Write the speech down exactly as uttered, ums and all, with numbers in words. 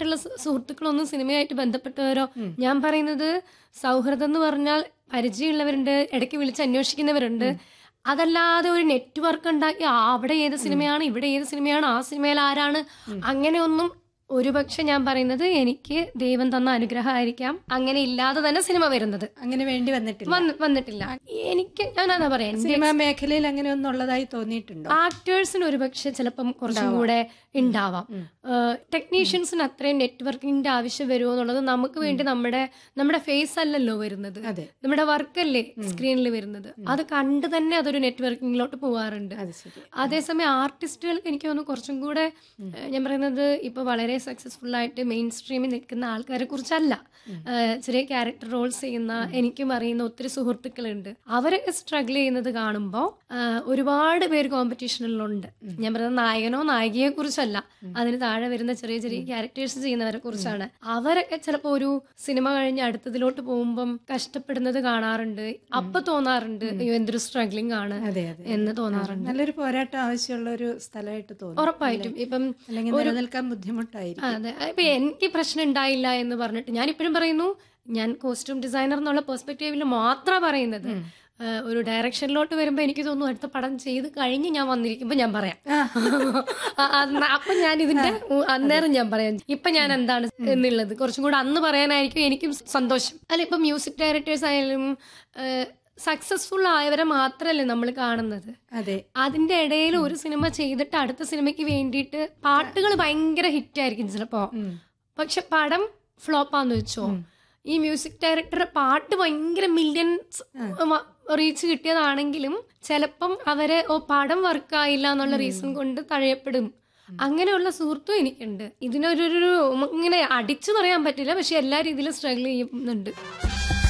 ആയിട്ടുള്ള സുഹൃത്തുക്കളൊന്നും സിനിമയായിട്ട് ബന്ധപ്പെട്ടവരോ, ഞാൻ പറയുന്നത് സൗഹൃദം എന്ന് പറഞ്ഞാൽ പരിചയമുള്ളവരുണ്ട്, ഇടയ്ക്ക് വിളിച്ച് അന്വേഷിക്കുന്നവരുണ്ട്. അതല്ലാതെ ഒരു നെറ്റ്വർക്ക് ഉണ്ടാക്കി അവിടെ ഏത് സിനിമയാണ്, ഇവിടെ ഏത് സിനിമയാണ്, ആ സിനിമയിൽ ആരാണ്, അങ്ങനെയൊന്നും ഒരുപക്ഷെ ഞാൻ പറയുന്നത് എനിക്ക് ദൈവം തന്ന അനുഗ്രഹമായിരിക്കാം അങ്ങനെ ഇല്ലാതെ തന്നെ സിനിമ വരുന്നത്. അങ്ങനെ വേണ്ടി വന്നിട്ടില്ല വന്നിട്ടില്ല എനിക്ക്. ഞാനതാ പറയാം, സിനിമാ മേഖലയിൽ അങ്ങനെ ഒന്നും ഉള്ളതായി തോന്നിയിട്ടുണ്ടോ? ആക്ടേഴ്സിന് ഒരുപക്ഷെ ചിലപ്പം കുറച്ചും കൂടെ ഉണ്ടാവാം. ടെക്നീഷ്യൻസിന് അത്രയും നെറ്റ്വർക്കിങ്ങിന്റെ ആവശ്യം വരുമോ എന്നുള്ളത് നമുക്ക് വേണ്ടി നമ്മുടെ നമ്മുടെ ഫേസ് അല്ലല്ലോ വരുന്നത്, നമ്മുടെ വർക്കല്ലേ സ്ക്രീനിൽ വരുന്നത്. അത് കണ്ട് തന്നെ അതൊരു നെറ്റ്വർക്കിങ്ങിലോട്ട് പോവാറുണ്ട്. അതേസമയം ആർട്ടിസ്റ്റുകൾക്ക് എനിക്ക് തോന്നുന്നു കുറച്ചും കൂടെ, ഞാൻ പറയുന്നത് ഇപ്പൊ വളരെ സക്സസ്ഫുൾ ആയിട്ട് മെയിൻ സ്ട്രീമിൽ നിൽക്കുന്ന ആൾക്കാരെ കുറിച്ചല്ല, ചെറിയ ക്യാരക്ടർ റോൾസ് ചെയ്യുന്ന എനിക്കും അറിയുന്ന ഒത്തിരി സുഹൃത്തുക്കളുണ്ട്. അവരൊക്കെ സ്ട്രഗിൾ ചെയ്യുന്നത് കാണുമ്പോൾ ഒരുപാട് പേര് കോമ്പറ്റീഷനിലുണ്ട്. ഞാൻ പറയുന്നത് നായകനോ നായികയെ കുറിച്ചല്ല, അതിന് താഴെ വരുന്ന ചെറിയ ചെറിയ ക്യാരക്ടേഴ്സ് ചെയ്യുന്നവരെ കുറിച്ചാണ്. അവരൊക്കെ ചിലപ്പോ ഒരു സിനിമ കഴിഞ്ഞ് അടുത്തതിലോട്ട് പോകുമ്പം കഷ്ടപ്പെടുന്നത് കാണാറുണ്ട്. അപ്പൊ തോന്നാറുണ്ട് അയ്യോ എന്തൊരു സ്ട്രഗ്ലിംഗ് ആണ് എന്ന് തോന്നാറുണ്ട്. നല്ലൊരു പോരാട്ടം ആവശ്യമുള്ള ഒരു സ്ഥലമായിട്ട് തോന്നുന്നു. ഉറപ്പായിട്ടും. ഇപ്പം നിലനിൽക്കാൻ ബുദ്ധിമുട്ടായിരിക്കും. അതെ, ഇപ്പൊ എനിക്ക് പ്രശ്നം ഉണ്ടായില്ല എന്ന് പറഞ്ഞിട്ട് ഞാൻ ഇപ്പോഴും പറയുന്നു, ഞാൻ കോസ്റ്റ്യൂം ഡിസൈനർ എന്നുള്ള പെർസ്പെക്റ്റീവിൽ മാത്രം പറയുന്നത്. ഒരു ഡയറക്ഷനിലോട്ട് വരുമ്പോ എനിക്ക് തോന്നുന്നു അടുത്ത പടം ചെയ്ത് കഴിഞ്ഞ് ഞാൻ വന്നിരിക്കുമ്പോ ഞാൻ പറയാം. അപ്പൊ ഞാൻ ഇതിന്റെ അന്നേരം ഞാൻ പറയാം ഇപ്പൊ ഞാൻ എന്താണ് എന്നുള്ളത് കുറച്ചും കൂടെ അന്ന് പറയാനായിരിക്കും എനിക്കും സന്തോഷം. അല്ല, ഇപ്പൊ മ്യൂസിക് ഡയറക്ടേഴ്സ് ആയാലും സക്സസ്ഫുൾ ആയവരെ മാത്രല്ലേ നമ്മൾ കാണുന്നത്. അതെ, അതിന്റെ ഇടയിൽ ഒരു സിനിമ ചെയ്തിട്ട് അടുത്ത സിനിമയ്ക്ക് വേണ്ടിയിട്ട് പാട്ടുകൾ ഭയങ്കര ഹിറ്റ് ആയിരിക്കും ചിലപ്പോ, പക്ഷെ പടം ഫ്ലോപ്പാന്ന് വെച്ചോ, ഈ മ്യൂസിക് ഡയറക്ടറുടെ പാട്ട് ഭയങ്കര മില്യൺസ് റീച്ച് കിട്ടിയതാണെങ്കിലും ചിലപ്പം അവരെ ഓ പടം വർക്കായില്ല എന്നുള്ള റീസൺ കൊണ്ട് തഴയപ്പെടും. അങ്ങനെയുള്ള സുഹൃത്തും എനിക്കുണ്ട്. ഇതിനൊരു ഇങ്ങനെ അടിച്ചു പറയാൻ പറ്റില്ല, പക്ഷെ എല്ലാ രീതിയിലും സ്ട്രഗിൾ ചെയ്യുന്നുണ്ട്.